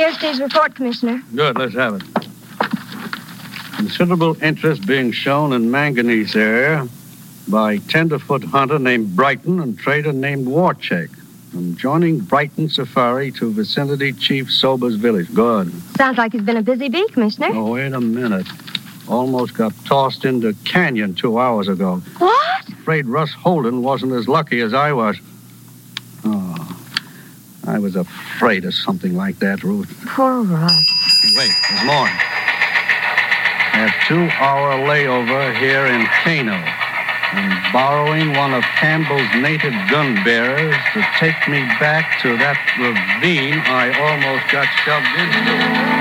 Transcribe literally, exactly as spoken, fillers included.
Here's Steve's report, Commissioner. Good, let's have it. Considerable interest being shown in manganese area by tenderfoot hunter named Brighton and trader named Warcheck. From joining Brighton Safari to vicinity Chief Sober's village. Good. Sounds like he's been a busy bee, Commissioner. Oh, wait a minute. Almost got tossed into Canyon two hours ago. What? Afraid Russ Holden wasn't as lucky as I was. Oh, I was afraid of something like that, Ruth. Poor Russ. Wait, there's more. A two-hour layover here in Kano. I'm borrowing one of Campbell's native gun bearers to take me back to that ravine I almost got shoved into.